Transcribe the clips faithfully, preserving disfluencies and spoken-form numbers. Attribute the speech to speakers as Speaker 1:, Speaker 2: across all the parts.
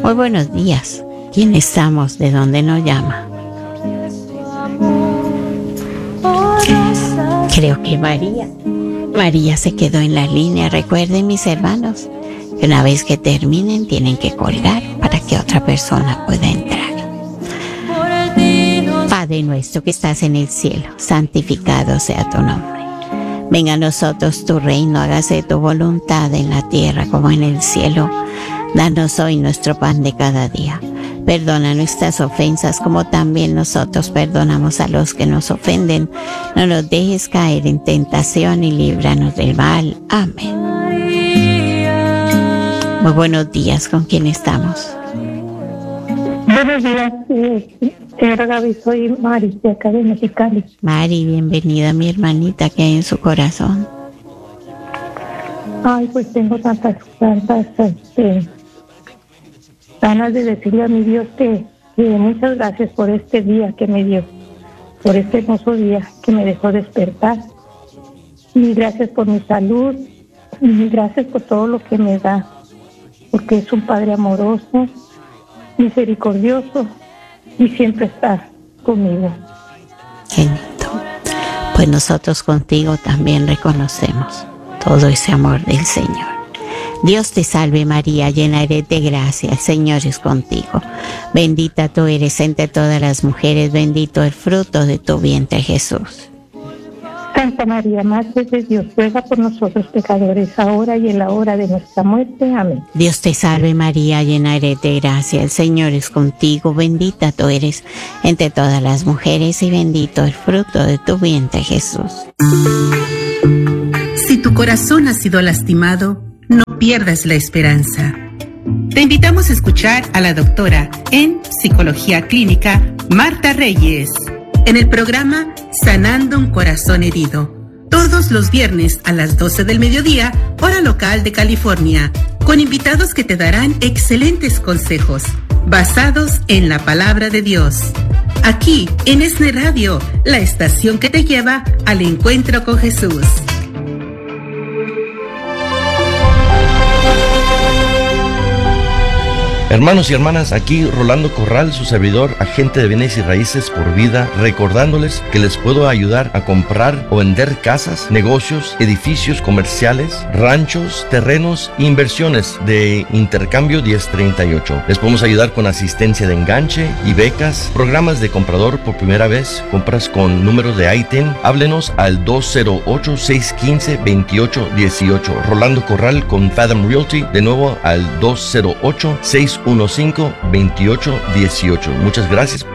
Speaker 1: Muy buenos días. ¿Quién estamos? ¿De dónde nos llama? Creo que María. María se quedó en la línea. Recuerden, mis hermanos, que una vez que terminen tienen que colgar para que otra persona pueda entrar. Padre nuestro que estás en el cielo, santificado sea tu nombre. Venga a nosotros tu reino, hágase tu voluntad en la tierra como en el cielo. Danos hoy nuestro pan de cada día. Perdona nuestras ofensas como también nosotros perdonamos a los que nos ofenden. No nos dejes caer en tentación y líbranos del mal. Amén. Muy buenos días. ¿Con quién estamos?
Speaker 2: Buenos días, eh, señora Gaby, soy Mari, de acá de Mexicali.
Speaker 1: Mari, bienvenida, mi hermanita, que hay en su corazón.
Speaker 2: Ay, pues tengo tantas, tantas este, ganas de decirle a mi Dios que, que muchas gracias por este día que me dio, por este hermoso día que me dejó despertar. Y gracias por mi salud, y gracias por todo lo que me da, porque es un Padre amoroso, misericordioso y siempre está conmigo.
Speaker 1: Qué lindo. Pues nosotros contigo también reconocemos todo ese amor del Señor. Dios te salve María, llena eres de gracia, el Señor es contigo. Bendita tú eres entre todas las mujeres, bendito el fruto de tu vientre Jesús.
Speaker 2: Santa María, Madre de Dios, ruega por nosotros pecadores, ahora y en la hora de nuestra muerte. Amén.
Speaker 1: Dios te salve María, llena eres de gracia, el Señor es contigo, bendita tú eres entre todas las mujeres y bendito el fruto de tu vientre Jesús.
Speaker 3: Si tu corazón ha sido lastimado, no pierdas la esperanza. Te invitamos a escuchar a la doctora en Psicología Clínica, Marta Reyes, en el programa Sanando un Corazón Herido, todos los viernes a las doce del mediodía, hora local de California, con invitados que te darán excelentes consejos, basados en la palabra de Dios. Aquí, en ESNE Radio, la estación que te lleva al encuentro con Jesús.
Speaker 4: Hermanos y hermanas, aquí Rolando Corral, su servidor, agente de bienes y raíces por vida, recordándoles que les puedo ayudar a comprar o vender casas, negocios, edificios comerciales, ranchos, terrenos e inversiones de Intercambio diez treinta y ocho. Les podemos ayudar con asistencia de enganche y becas, programas de comprador por primera vez, compras con número de I T I N. Háblenos al dos cero ocho, seis uno cinco, dos ocho uno ocho. Rolando Corral con Fathom Realty, de nuevo al dos cero ocho, seis uno cinco, dos ocho uno ocho. Muchas gracias.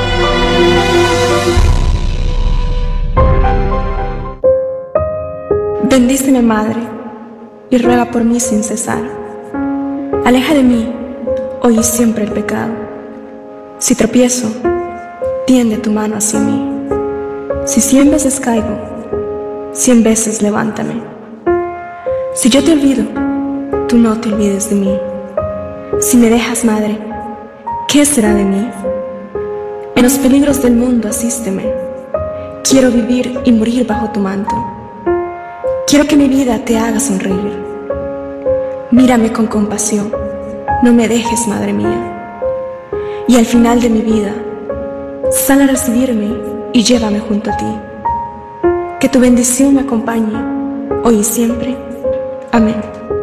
Speaker 5: Bendíceme, Madre, y ruega por mí sin cesar. Aleja de mí, hoy y siempre, el pecado. Si tropiezo, tiende tu mano hacia mí. Si cien veces caigo, cien veces levántame. Si yo te olvido, tú no te olvides de mí. Si me dejas, Madre, ¿qué será de mí? En los peligros del mundo asísteme. Quiero vivir y morir bajo tu manto. Quiero que mi vida te haga sonreír. Mírame con compasión, no me dejes, Madre mía. Y al final de mi vida, sal a recibirme y llévame junto a ti. Que tu bendición me acompañe, hoy y siempre. Amén.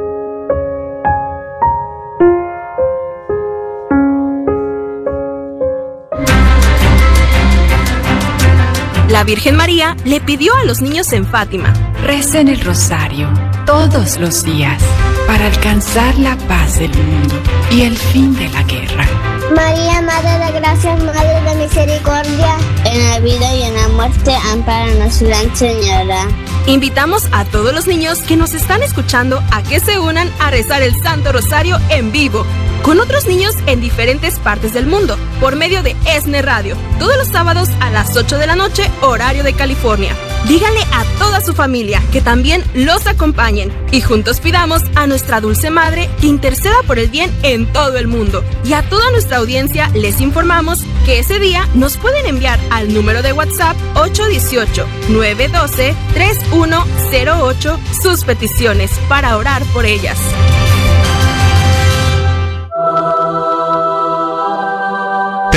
Speaker 6: La Virgen María le pidió a los niños en Fátima:
Speaker 7: recen el rosario todos los días para alcanzar la paz del mundo y el fin de la guerra.
Speaker 8: María, Madre de Gracia, Madre de Misericordia, en la vida y en la muerte, ampáranos, Gran Señora.
Speaker 6: Invitamos a todos los niños que nos están escuchando a que se unan a rezar el Santo Rosario en vivo, con otros niños en diferentes partes del mundo, por medio de ESNE Radio, todos los sábados a las ocho de la noche, horario de California. Díganle a toda su familia que también los acompañen y juntos pidamos a nuestra Dulce Madre que interceda por el bien en todo el mundo. Y a toda nuestra audiencia les informamos que ese día nos pueden enviar al número de WhatsApp ocho uno ocho, nueve uno dos, tres uno cero ocho sus peticiones para orar por ellas.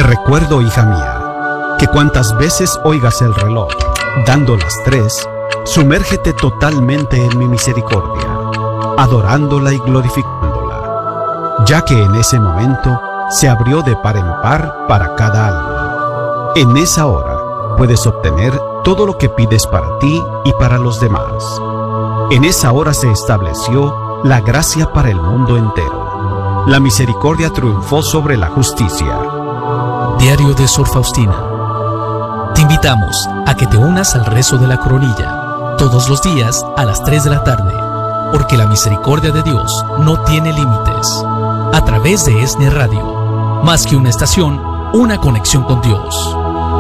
Speaker 9: Recuerdo, hija mía, que cuantas veces oigas el reloj dando las tres, sumérgete totalmente en mi misericordia, adorándola y glorificándola, ya que en ese momento se abrió de par en par para cada alma. En esa hora puedes obtener todo lo que pides para ti y para los demás. En esa hora se estableció la gracia para el mundo entero. La misericordia triunfó sobre la justicia.
Speaker 10: Diario de Sor Faustina. Te invitamos a que te unas al rezo de la coronilla todos los días a las tres de la tarde, porque la misericordia de Dios no tiene límites. A través de ESNE Radio, más que una estación, una conexión con Dios.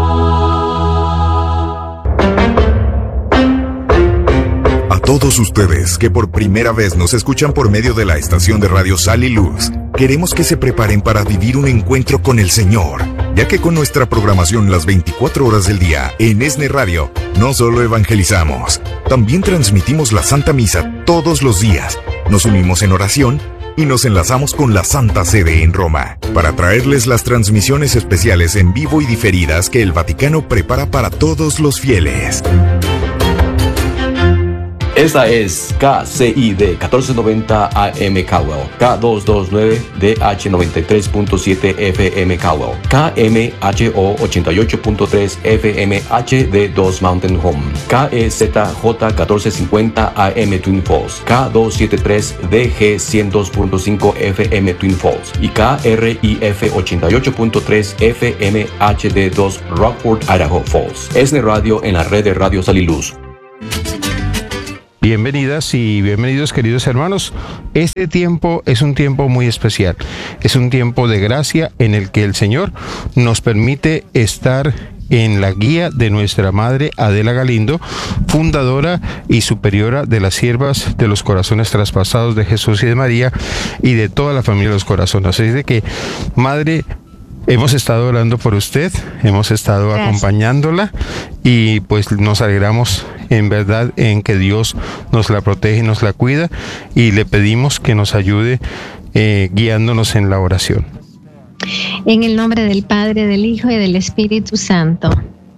Speaker 11: A todos ustedes que por primera vez nos escuchan por medio de la estación de radio Sal y Luz, queremos que se preparen para vivir un encuentro con el Señor, ya que con nuestra programación las veinticuatro horas del día en ESNE Radio, no solo evangelizamos, también transmitimos la Santa Misa todos los días, nos unimos en oración y nos enlazamos con la Santa Sede en Roma, para traerles las transmisiones especiales en vivo y diferidas que el Vaticano prepara para todos los fieles.
Speaker 12: Esta es K C I D catorce noventa A M Caldwell, K doscientos veintinueve D H noventa y tres punto siete F M Caldwell, K M H O ochenta y ocho punto tres F M H D dos Mountain Home, K E Z J catorce cincuenta A M Twin Falls, K doscientos setenta y tres D G ciento dos punto cinco F M Twin Falls y K R I F ochenta y ocho punto tres F M H D dos Rockford, Idaho Falls. ESNE Radio en la red de Radio Sal y Luz.
Speaker 13: Bienvenidas y bienvenidos, queridos hermanos. Este tiempo es un tiempo muy especial. Es un tiempo de gracia en el que el Señor nos permite estar en la guía de nuestra Madre Adela Galindo, fundadora y superiora de las Siervas de los Corazones Traspasados de Jesús y de María y de toda la familia de los corazones. Así de que, Madre, hemos estado orando por usted, hemos estado Gracias. acompañándola y pues nos alegramos en verdad en que Dios nos la protege y nos la cuida, y le pedimos que nos ayude eh, guiándonos en la oración.
Speaker 14: En el nombre del Padre, del Hijo y del Espíritu Santo.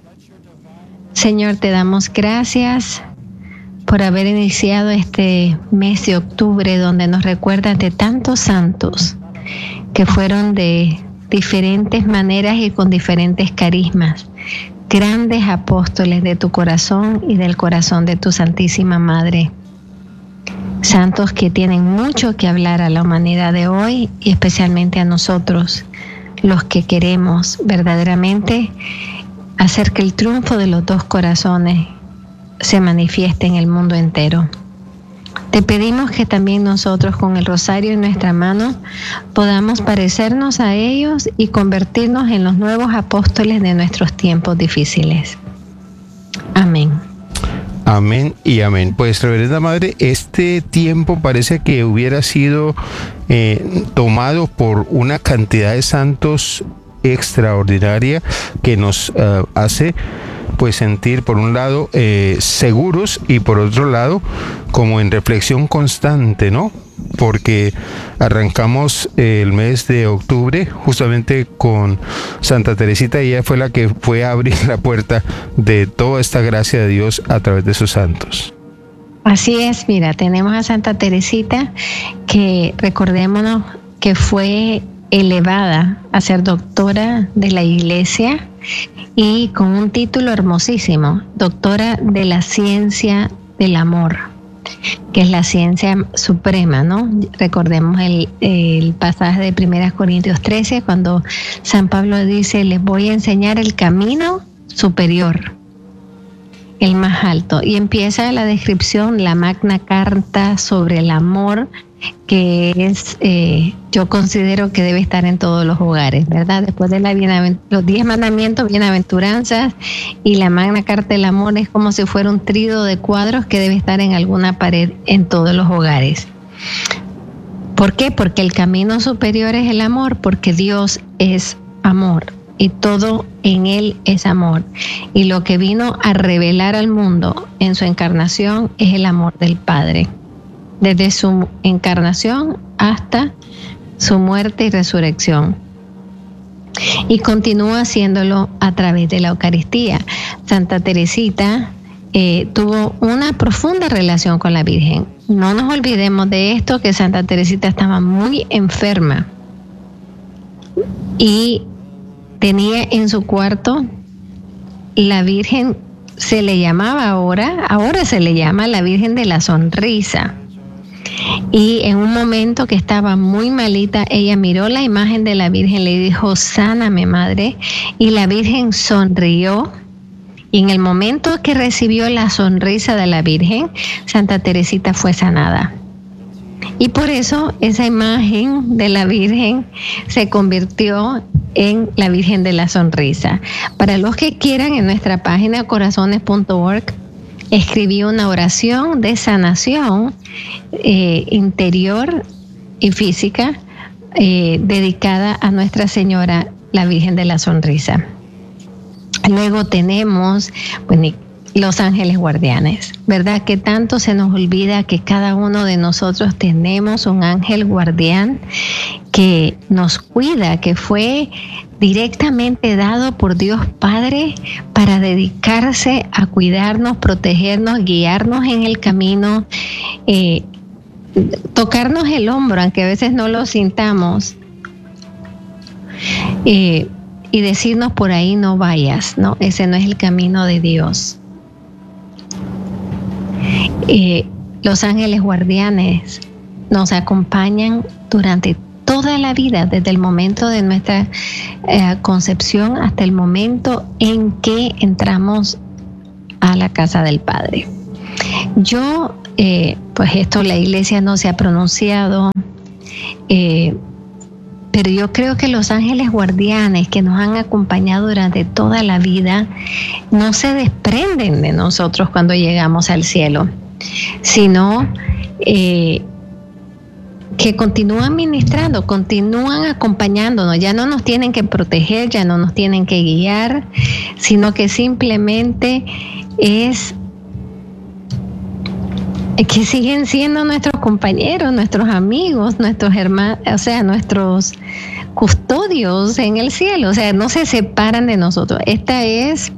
Speaker 14: Señor, te damos gracias por haber iniciado este mes de octubre, donde nos recuerdas de tantos santos que fueron de diferentes maneras y con diferentes carismas, grandes apóstoles de tu corazón y del corazón de tu Santísima Madre. Santos que tienen mucho que hablar a la humanidad de hoy y especialmente a nosotros, los que queremos verdaderamente hacer que el triunfo de los dos corazones se manifieste en el mundo entero. Te pedimos que también nosotros, con el rosario en nuestra mano, podamos parecernos a ellos y convertirnos en los nuevos apóstoles de nuestros tiempos difíciles. Amén.
Speaker 13: Amén y amén. Pues, Reverenda Madre, este tiempo parece que hubiera sido eh, tomado por una cantidad de santos extraordinaria que nos uh, hace pues sentir por un lado eh, seguros y por otro lado como en reflexión constante, ¿no? Porque arrancamos eh, el mes de octubre justamente con Santa Teresita, y ella fue la que fue a abrir la puerta de toda esta gracia de Dios a través de sus santos.
Speaker 14: Así es, mira, tenemos a Santa Teresita, que recordémonos que fue elevada a ser doctora de la Iglesia y con un título hermosísimo, doctora de la ciencia del amor, que es la ciencia suprema, ¿no? Recordemos el, el pasaje de Primera Corintios trece, cuando San Pablo dice: les voy a enseñar el camino superior, el más alto, y empieza la descripción, la Magna Carta sobre el amor, que es, eh, yo considero que debe estar en todos los hogares, ¿verdad? Después de la bienavent- los diez mandamientos, bienaventuranzas, y la Magna Carta del Amor es como si fuera un trío de cuadros que debe estar en alguna pared en todos los hogares. ¿Por qué? Porque el camino superior es el amor, porque Dios es amor y todo en Él es amor. Y lo que vino a revelar al mundo en su encarnación es el amor del Padre, desde su encarnación hasta su muerte y resurrección. y continúa haciéndolo a través de la Eucaristía. Santa Teresita eh, tuvo una profunda relación con la Virgen. No nos olvidemos de esto, que Santa Teresita estaba muy enferma y tenía en su cuarto la Virgen, se le llamaba ahora, ahora se le llama la Virgen de la Sonrisa. Y en un momento que estaba muy malita, ella miró la imagen de la Virgen, le dijo: sáname, madre. Y la Virgen sonrió. Y en el momento que recibió la sonrisa de la Virgen, Santa Teresita fue sanada. Y por eso esa imagen de la Virgen se convirtió en la Virgen de la Sonrisa. Para los que quieran, en nuestra página corazones punto org escribí una oración de sanación eh, interior y física eh, dedicada a Nuestra Señora, la Virgen de la Sonrisa. Luego tenemos, bueno, los ángeles guardianes, ¿verdad? Que tanto se nos olvida que cada uno de nosotros tenemos un ángel guardián que nos cuida, que fue directamente dado por Dios Padre para dedicarse a cuidarnos, protegernos, guiarnos en el camino, eh, tocarnos el hombro, aunque a veces no lo sintamos, eh, y decirnos: por ahí no vayas, no, ese no es el camino de Dios. Eh, los ángeles guardianes nos acompañan durante toda la vida, desde el momento de nuestra eh, concepción hasta el momento en que entramos a la casa del Padre. Yo, eh, pues esto la Iglesia no se ha pronunciado, eh, pero yo creo que los ángeles guardianes que nos han acompañado durante toda la vida no se desprenden de nosotros cuando llegamos al cielo, sino eh, que continúan ministrando, continúan acompañándonos. Ya no nos tienen que proteger, ya no nos tienen que guiar, sino que simplemente es que siguen siendo nuestros compañeros, nuestros amigos, nuestros hermanos, o sea, nuestros custodios en el cielo. O sea, no se separan de nosotros. Esta es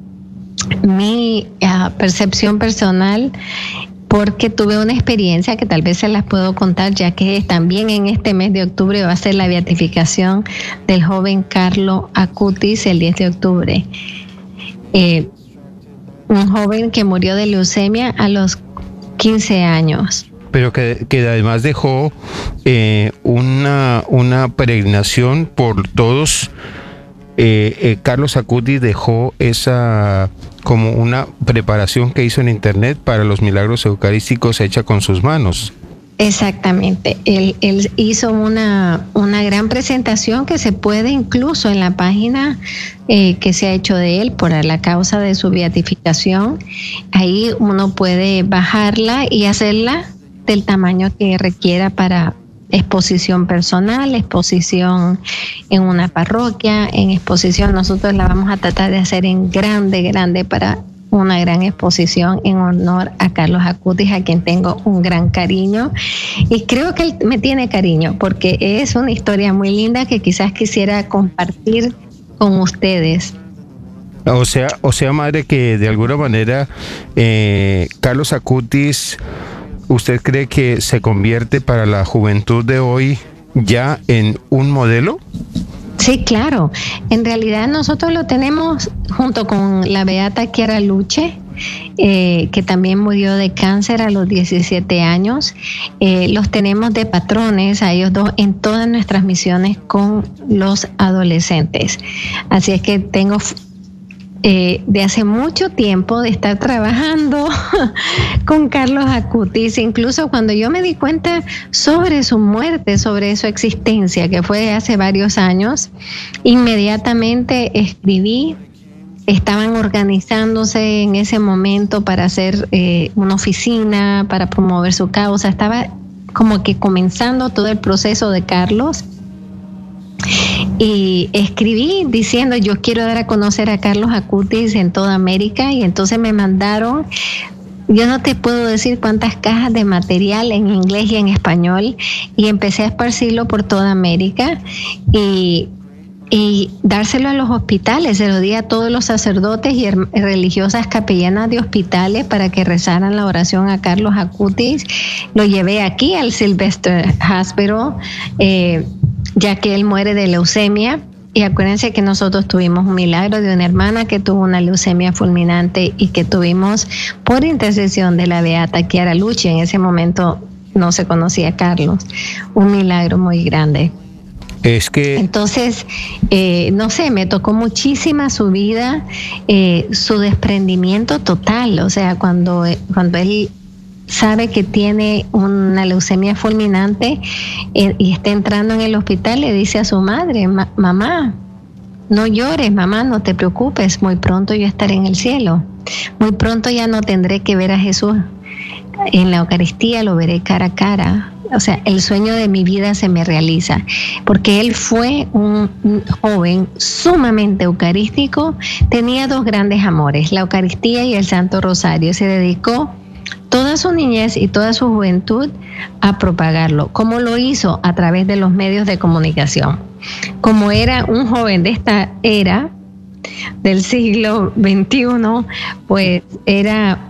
Speaker 14: mi uh, percepción personal, porque tuve una experiencia que tal vez se las puedo contar, ya que también en este mes de octubre va a ser la beatificación del joven Carlo Acutis el diez de octubre. Eh, un joven que murió de leucemia a los quince años.
Speaker 13: Pero que, que además dejó eh, una, una peregrinación por todos. Eh, eh, Carlos Acutis dejó esa como una preparación que hizo en internet para los milagros eucarísticos hecha con sus manos.
Speaker 14: Exactamente, él, él hizo una, una gran presentación que se puede incluso en la página eh, que se ha hecho de él por la causa de su beatificación. Ahí uno puede bajarla y hacerla del tamaño que requiera para exposición personal, exposición en una parroquia, en exposición. Nosotros la vamos a tratar de hacer en grande, grande para una gran exposición en honor a Carlos Acutis, a quien tengo un gran cariño, y creo que él me tiene cariño porque es una historia muy linda que quizás quisiera compartir con ustedes.
Speaker 13: O sea, o sea, madre, que de alguna manera eh, Carlos Acutis, ¿usted cree que se convierte para la juventud de hoy ya en un modelo?
Speaker 14: Sí, claro. En realidad nosotros lo tenemos junto con la beata Chiara Luce, eh, que también murió de cáncer a los diecisiete años. Eh, los tenemos de patrones a ellos dos en todas nuestras misiones con los adolescentes. Así es que tengo eh, de hace mucho tiempo de estar trabajando con Carlos Acutis. Incluso cuando yo me di cuenta sobre su muerte, sobre su existencia, que fue hace varios años, inmediatamente escribí. Estaban organizándose en ese momento para hacer eh, una oficina, para promover su causa. Estaba como que comenzando todo el proceso de Carlos. Y escribí diciendo: yo quiero dar a conocer a Carlos Acutis en toda América. Y entonces me mandaron, yo no te puedo decir cuántas cajas de material en inglés y en español, y empecé a esparcirlo por toda América. Y y dárselo a los hospitales. Se lo di a todos los sacerdotes y religiosas capellanas de hospitales para que rezaran la oración a Carlos Acutis. Lo llevé aquí al Sylvester Hospital, eh, ya que él muere de leucemia. Y acuérdense que nosotros tuvimos un milagro de una hermana que tuvo una leucemia fulminante y que tuvimos, por intercesión de la beata Chiara Lucci, en ese momento no se conocía a Carlos, un milagro muy grande.
Speaker 13: Es que...
Speaker 14: Entonces, eh, no sé, me tocó muchísima su vida, eh, su desprendimiento total. O sea, cuando, cuando él sabe que tiene una leucemia fulminante eh, y está entrando en el hospital, le dice a su madre, mamá, no llores, mamá, no te preocupes, muy pronto yo estaré en el cielo. Muy pronto ya no tendré que ver a Jesús. En la Eucaristía lo veré cara a cara. O sea, el sueño de mi vida se me realiza, porque él fue un, un joven sumamente eucarístico, tenía dos grandes amores, la Eucaristía y el Santo Rosario. Se dedicó toda su niñez y toda su juventud a propagarlo. ¿Cómo lo hizo? A través de los medios de comunicación. Como era un joven de esta era, del siglo veintiuno, pues era...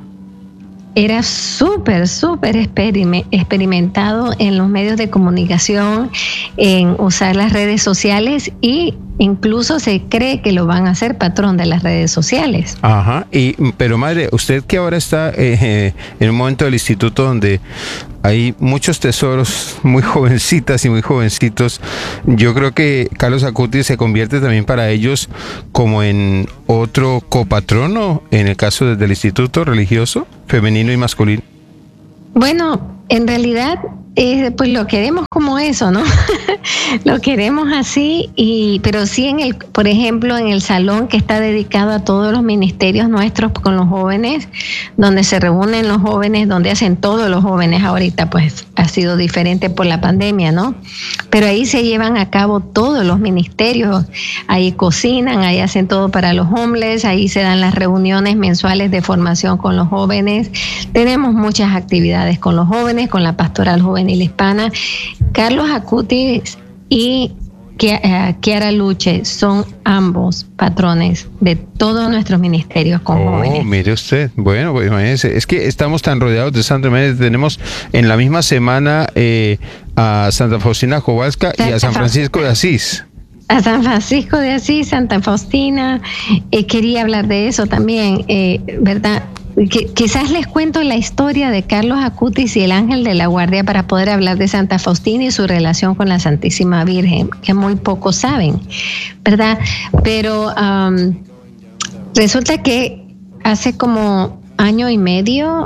Speaker 14: Era súper, súper experimentado en los medios de comunicación, en usar las redes sociales, y incluso se cree que lo van a hacer patrón de las redes sociales.
Speaker 13: Ajá, y, pero madre, usted que ahora está eh, en un momento del instituto donde hay muchos tesoros, muy jovencitas y muy jovencitos, yo creo que Carlos Acutis se convierte también para ellos como en otro copatrono, en el caso del instituto religioso, femenino y masculino.
Speaker 14: Bueno, en realidad, eh, pues lo queremos como eso, ¿no? Lo queremos así, y pero sí en el, por ejemplo, en el salón que está dedicado a todos los ministerios nuestros con los jóvenes, donde se reúnen los jóvenes, donde hacen todos los jóvenes. Ahorita pues ha sido diferente por la pandemia, ¿no? Pero ahí se llevan a cabo todos los ministerios, ahí cocinan, ahí hacen todo para los homeless, ahí se dan las reuniones mensuales de formación con los jóvenes. Tenemos muchas actividades con los jóvenes, con la pastoral juvenil hispana. Carlos Acutis y Chiara Lucci son ambos patrones de todos nuestros ministerios con
Speaker 13: oh,
Speaker 14: jóvenes.
Speaker 13: Mire usted, bueno, pues imagínese, es que estamos tan rodeados de santos. Tenemos en la misma semana eh, a Santa Faustina Kowalska y a San Francisco de Asís.
Speaker 14: A San Francisco de Asís, Santa Faustina, eh, quería hablar de eso también, eh, ¿verdad? Que, quizás les cuento la historia de Carlos Acutis y el ángel de la guardia para poder hablar de Santa Faustina y su relación con la Santísima Virgen, que muy pocos saben, ¿verdad? Pero um, resulta que hace como año y medio,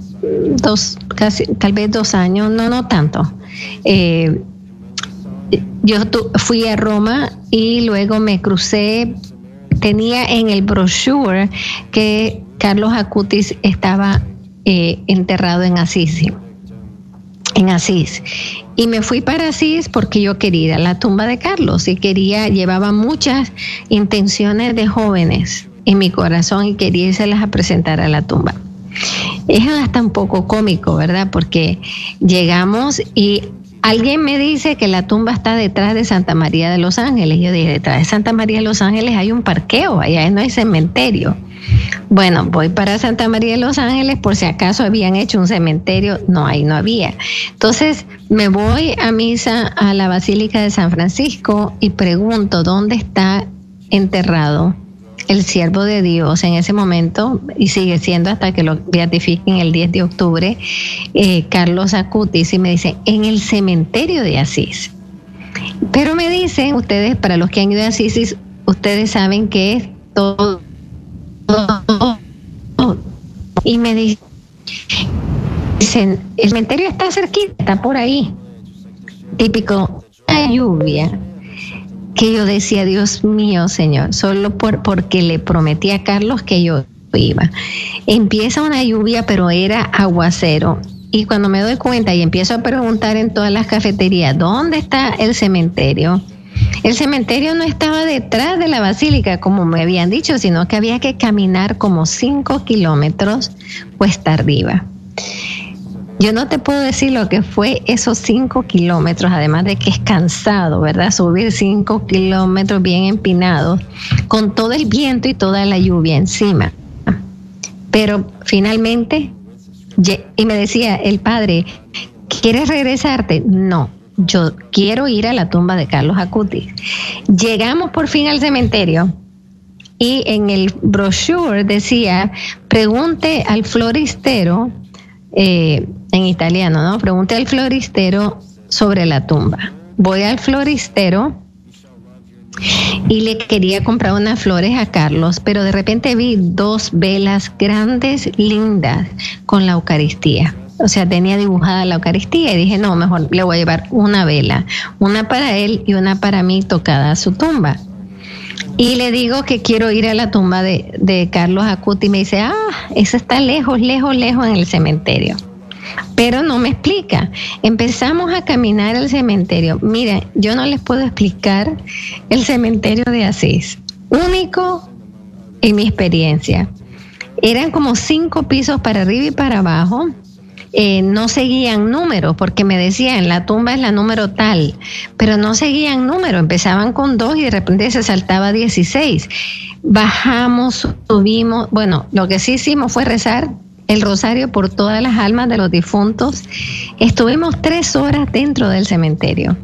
Speaker 14: dos, casi, tal vez dos años, no, no tanto, eh, yo tu, fui a Roma y luego me crucé, tenía en el brochure que Carlos Acutis estaba eh, enterrado en Asís, en Asís. Y me fui para Asís porque yo quería ir a la tumba de Carlos y quería, llevaba muchas intenciones de jóvenes en mi corazón y quería irselas a presentar a la tumba. Es hasta un poco cómico, ¿verdad? Porque llegamos y alguien me dice que la tumba está detrás de Santa María de los Ángeles. Yo dije, detrás de Santa María de los Ángeles hay un parqueo, allá no hay cementerio. Bueno, voy para Santa María de los Ángeles por si acaso habían hecho un cementerio. No, ahí no había. Entonces me voy a misa a la Basílica de San Francisco y pregunto dónde está enterrado el siervo de Dios en ese momento, y sigue siendo hasta que lo beatifiquen el diez de octubre, eh, Carlos Acutis, y me dicen, en el cementerio de Asís. Pero me dicen, ustedes, para los que han ido a Asís, ustedes saben que es todo, todo, todo. Y me dicen, el cementerio está cerquita, está por ahí. Típico, la lluvia. Que yo decía, Dios mío, Señor, solo por porque le prometí a Carlos que yo iba. Empieza una lluvia, pero era aguacero. Y cuando me doy cuenta y empiezo a preguntar en todas las cafeterías, ¿dónde está el cementerio? El cementerio no estaba detrás de la basílica, como me habían dicho, sino que había que caminar como cinco kilómetros cuesta arriba. Yo no te puedo decir lo que fue esos cinco kilómetros, además de que es cansado, ¿verdad? Subir cinco kilómetros bien empinados, con todo el viento y toda la lluvia encima. Pero finalmente, y me decía el padre, ¿quieres regresarte? No, yo quiero ir a la tumba de Carlos Acutis. Llegamos por fin al cementerio. Y en el brochure decía, pregunte al floristero, eh, en italiano, ¿no? Pregunte al floristero sobre la tumba. Voy al floristero y le quería comprar unas flores a Carlos, pero de repente vi dos velas grandes, lindas, con la Eucaristía. O sea, tenía dibujada la Eucaristía y dije, no, mejor le voy a llevar una vela, una para él y una para mí tocada a su tumba. Y le digo que quiero ir a la tumba de, de Carlos Acutis y me dice, ah, eso está lejos, lejos, lejos en el cementerio. Pero no me explica. Empezamos a caminar al cementerio. Miren, yo no les puedo explicar el cementerio de Asís. Único en mi experiencia. Eran como cinco pisos para arriba y para abajo. Eh, no seguían números, porque me decían, la tumba es la número tal, pero no seguían números, empezaban con dos y de repente se saltaba a dieciséis. Bajamos, subimos, bueno, lo que sí hicimos fue rezar el rosario por todas las almas de los difuntos. Estuvimos tres horas dentro del cementerio.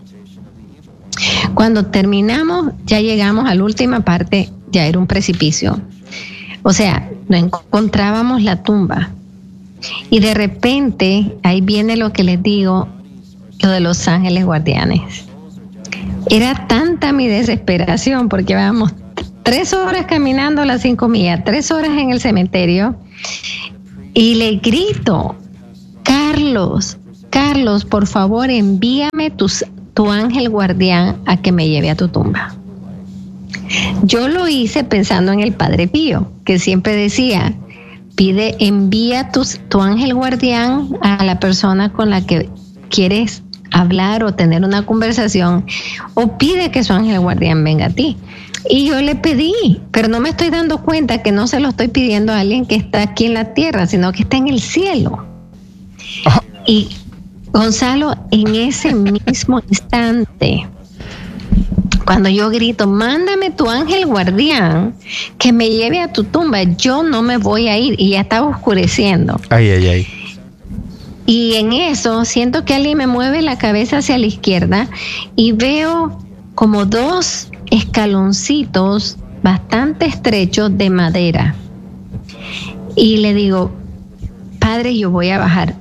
Speaker 14: Cuando terminamos, ya llegamos a la última parte, ya era un precipicio. O sea, no encontrábamos la tumba. Y de repente, ahí viene lo que les digo, lo de los ángeles guardianes. Era tanta mi desesperación, porque íbamos tres horas caminando las cinco millas, tres horas en el cementerio, y le grito, Carlos, Carlos, por favor, envíame tus, tu ángel guardián a que me lleve a tu tumba. Yo lo hice pensando en el Padre Pío, que siempre decía, pide, envía tus, tu ángel guardián a la persona con la que quieres hablar o tener una conversación, o pide que su ángel guardián venga a ti. Y yo le pedí, pero no me estoy dando cuenta que no se lo estoy pidiendo a alguien que está aquí en la tierra, sino que está en el cielo. Oh. Y Gonzalo, en ese mismo instante, cuando yo grito, mándame tu ángel guardián que me lleve a tu tumba, yo no me voy a ir, y ya estaba oscureciendo.
Speaker 13: Ay, ay, ay.
Speaker 14: Y en eso siento que alguien me mueve la cabeza hacia la izquierda y veo como dos escaloncitos bastante estrechos de madera. Y le digo, Padre, yo voy a bajar.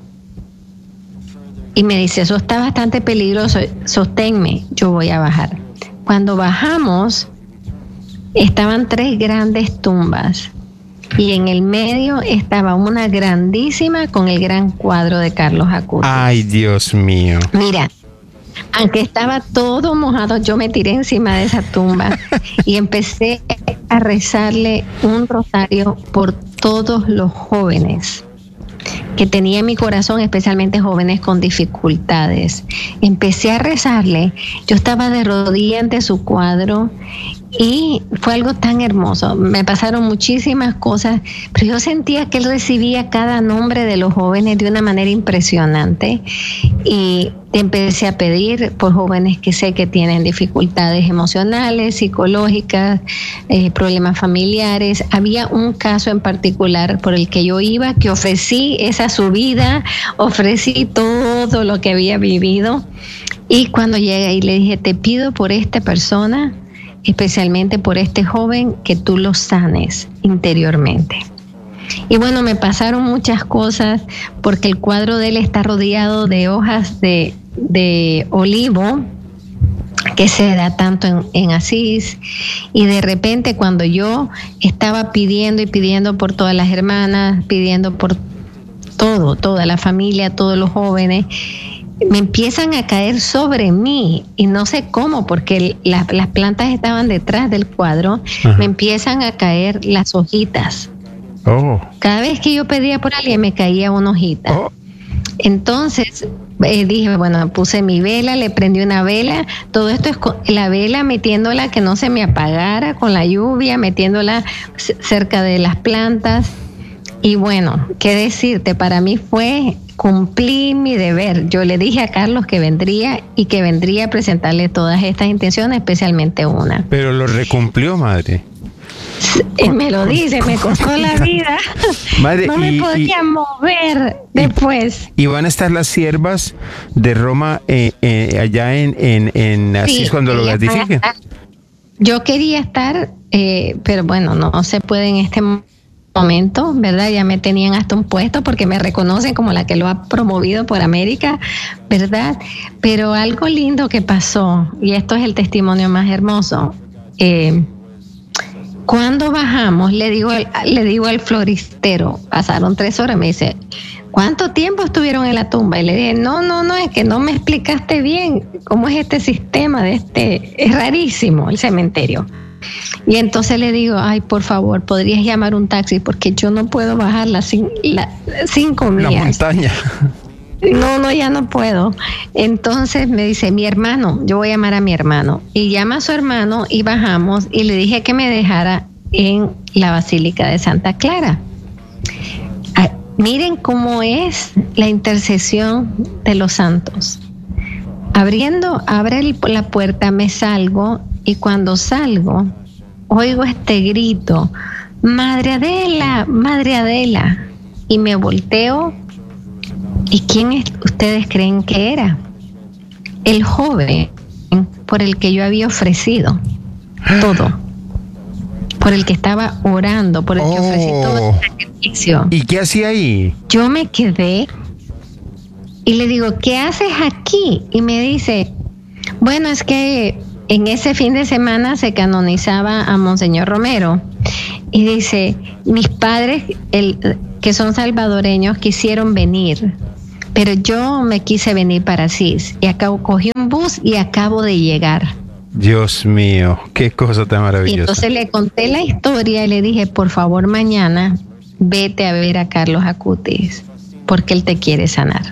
Speaker 14: Y me dice, eso está bastante peligroso, sosténme, yo voy a bajar. Cuando bajamos, estaban tres grandes tumbas y en el medio estaba una grandísima con el gran cuadro de Carlos Acutis.
Speaker 13: Ay, Dios mío.
Speaker 14: Mira, aunque estaba todo mojado, yo me tiré encima de esa tumba y empecé a rezarle un rosario por todos los jóvenes que tenía en mi corazón, especialmente jóvenes con dificultades. Empecé a rezarle, yo estaba de rodillas ante su cuadro y fue algo tan hermoso. Me pasaron muchísimas cosas, pero yo sentía que él recibía cada nombre de los jóvenes de una manera impresionante, y empecé a pedir por jóvenes que sé que tienen dificultades emocionales, psicológicas, eh, problemas familiares. Había un caso en particular por el que yo iba, que ofrecí esa subida, ofrecí todo lo que había vivido, y cuando llegué y le dije, te pido por esta persona, especialmente por este joven, que tú lo sanes interiormente. Y bueno, me pasaron muchas cosas, porque el cuadro de él está rodeado de hojas de, de olivo, que se da tanto en, en Asís, y de repente cuando yo estaba pidiendo y pidiendo por todas las hermanas, pidiendo por todo, toda la familia, todos los jóvenes, me empiezan a caer sobre mí, y no sé cómo, porque la, las plantas estaban detrás del cuadro. Ajá. Me empiezan a caer las hojitas. Oh. Cada vez que yo pedía por alguien me caía una hojita. Oh. Entonces eh, dije, bueno, puse mi vela, le prendí una vela, todo esto es con la vela, metiéndola que no se me apagara con la lluvia, metiéndola c- cerca de las plantas. Y bueno, qué decirte, para mí fue cumplí mi deber. Yo le dije a Carlos que vendría y que vendría a presentarle todas estas intenciones, especialmente una.
Speaker 13: Pero lo recumplió, madre.
Speaker 14: Y me lo dice, me costó la vida.
Speaker 13: Madre,
Speaker 14: no me
Speaker 13: y,
Speaker 14: podía
Speaker 13: y,
Speaker 14: mover después.
Speaker 13: Y van a estar las siervas de Roma eh, eh, allá en, en, en Asís sí, cuando lo gratifiquen.
Speaker 14: Yo quería estar, eh, pero bueno, no, no se puede en este momento, ¿verdad? Ya me tenían hasta un puesto porque me reconocen como la que lo ha promovido por América, ¿verdad? Pero algo lindo que pasó, y esto es el testimonio más hermoso, eh, cuando bajamos, le digo, le digo al floristero, pasaron tres horas, me dice, ¿cuánto tiempo estuvieron en la tumba? Y le dije, no, no, no, es que no me explicaste bien cómo es este sistema de este, es rarísimo el cementerio. Y entonces le digo, ay, por favor, ¿podrías llamar un taxi? Porque yo no puedo bajar las la, cinco millas.
Speaker 13: La montaña.
Speaker 14: No, no, ya no puedo. Entonces me dice, mi hermano, yo voy a llamar a mi hermano. Y llama a su hermano y bajamos y le dije que me dejara en la Basílica de Santa Clara. Ah, miren cómo es la intercesión de los santos. Abriendo, abre la puerta, me salgo y cuando salgo, oigo este grito, Madre Adela, Madre Adela. Y me volteo. ¿Y quién es, ustedes creen que era? El joven por el que yo había ofrecido todo, por el que estaba orando, por el oh. que ofrecí todo el sacrificio.
Speaker 13: ¿Y qué hacía ahí?
Speaker 14: Yo me quedé y le digo, ¿qué haces aquí? Y me dice, bueno, es que en ese fin de semana se canonizaba a Monseñor Romero. Y dice, mis padres, el, que son salvadoreños, quisieron venir, pero yo me quise venir para Asís y acabo, cogí un bus y acabo de llegar.
Speaker 13: Dios mío, qué cosa tan maravillosa.
Speaker 14: Y entonces le conté la historia y le dije, por favor, mañana vete a ver a Carlos Acutis, porque él te quiere sanar.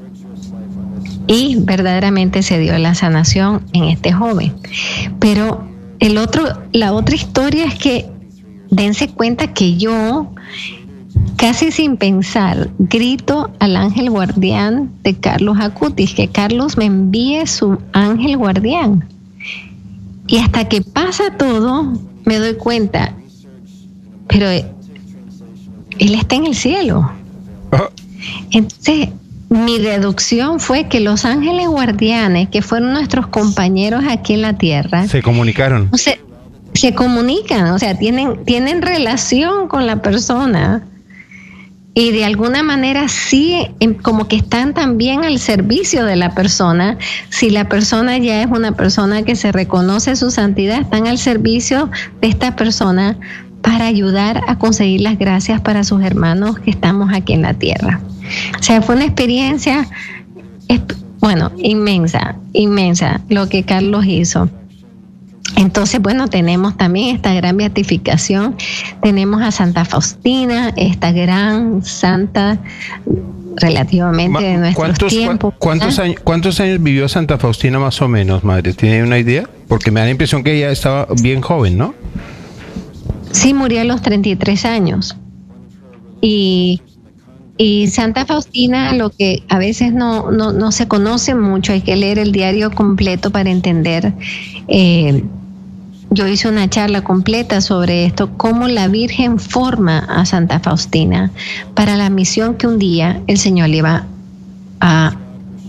Speaker 14: Y verdaderamente se dio la sanación en este joven. Pero el otro, la otra historia es que dense cuenta que yo, casi sin pensar, grito al ángel guardián de Carlos Acutis, que Carlos me envíe su ángel guardián. Y hasta que pasa todo, me doy cuenta, pero él está en el cielo. Oh. Entonces, mi deducción fue que los ángeles guardianes, que fueron nuestros compañeros aquí en la tierra,
Speaker 13: se comunicaron.
Speaker 14: O sea, se comunican, o sea, tienen, tienen relación con la persona y de alguna manera sí, como que están también al servicio de la persona. Si la persona ya es una persona que se reconoce su santidad, están al servicio de esta persona para ayudar a conseguir las gracias para sus hermanos que estamos aquí en la tierra. O sea, fue una experiencia, bueno, inmensa, inmensa lo que Carlos hizo. Entonces, bueno, tenemos también esta gran beatificación, tenemos a Santa Faustina, esta gran santa relativamente de nuestros
Speaker 13: ¿Cuántos,
Speaker 14: tiempos.
Speaker 13: ¿cuántos años, ¿Cuántos años vivió Santa Faustina más o menos, madre? ¿Tiene una idea? Porque me da la impresión que ella estaba bien joven, ¿no?
Speaker 14: Sí, murió a los treinta y tres años. Y... Y Santa Faustina, lo que a veces no, no, no se conoce mucho, hay que leer el diario completo para entender. Eh, yo hice una charla completa sobre esto, cómo la Virgen forma a Santa Faustina para la misión que un día el Señor le iba a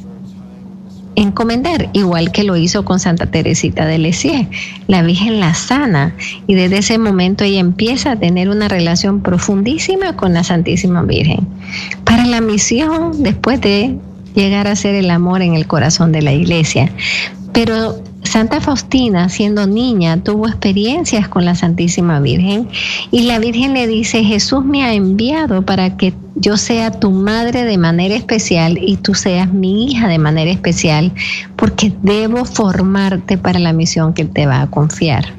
Speaker 14: encomendar, igual que lo hizo con Santa Teresita de Lisieux. La Virgen la sana y desde ese momento ella empieza a tener una relación profundísima con la Santísima Virgen para la misión después de llegar a ser el amor en el corazón de la Iglesia. Pero Santa Faustina, siendo niña, tuvo experiencias con la Santísima Virgen y la Virgen le dice, Jesús me ha enviado para que yo sea tu madre de manera especial y tú seas mi hija de manera especial, porque debo formarte para la misión que Él te va a confiar.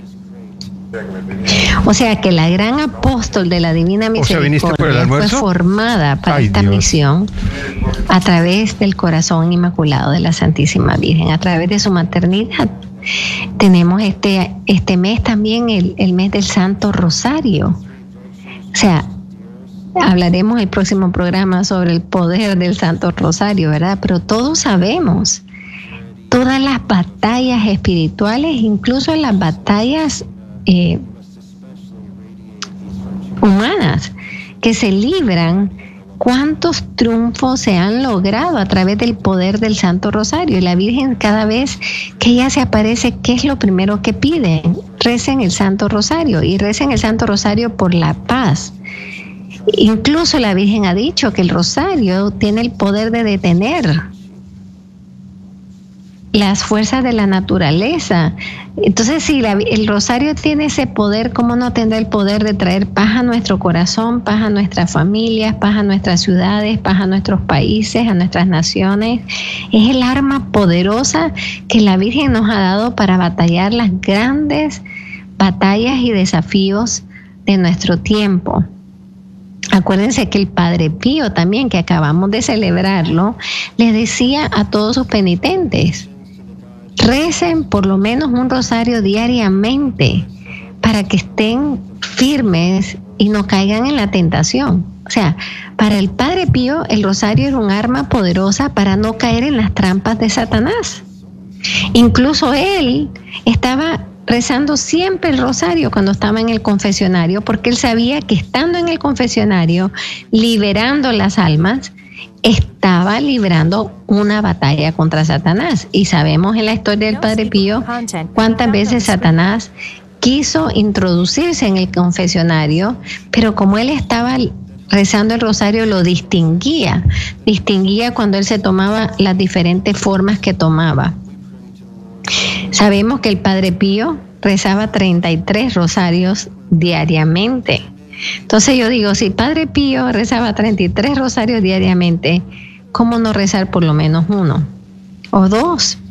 Speaker 14: O sea que la gran apóstol de la Divina Misericordia fue formada para Ay, esta Dios. misión a través del corazón inmaculado de la Santísima Virgen, a través de su maternidad. Tenemos este, este mes también el, el mes del Santo Rosario. O sea, hablaremos el próximo programa sobre el poder del Santo Rosario, ¿verdad? Pero todos sabemos todas las batallas espirituales, incluso las batallas eh, humanas que se libran, cuántos triunfos se han logrado a través del poder del Santo Rosario. Y la Virgen, cada vez que ella se aparece, ¿qué es lo primero que pide? Recen el Santo Rosario, y recen el Santo Rosario por la paz. Incluso la Virgen ha dicho que el rosario tiene el poder de detener las fuerzas de la naturaleza. Entonces, si la, el rosario tiene ese poder, ¿cómo no tendrá el poder de traer paz a nuestro corazón, paz a nuestras familias, paz a nuestras ciudades, paz a nuestros países, a nuestras naciones? Es el arma poderosa que la Virgen nos ha dado para batallar las grandes batallas y desafíos de nuestro tiempo. Acuérdense que el Padre Pío también, que acabamos de celebrarlo, le decía a todos sus penitentes: recen por lo menos un rosario diariamente para que estén firmes y no caigan en la tentación. O sea, para el Padre Pío el rosario era un arma poderosa para no caer en las trampas de Satanás. Incluso él estaba rezando siempre el rosario cuando estaba en el confesionario, porque él sabía que estando en el confesionario, liberando las almas, estaba librando una batalla contra Satanás. Y sabemos en la historia del Padre Pío cuántas veces Satanás quiso introducirse en el confesionario, pero como él estaba rezando el rosario, lo distinguía, distinguía cuando él se tomaba las diferentes formas que tomaba. Sabemos que el Padre Pío rezaba treinta y tres rosarios diariamente. Entonces yo digo, si Padre Pío rezaba treinta y tres rosarios diariamente, ¿cómo no rezar por lo menos uno o dos?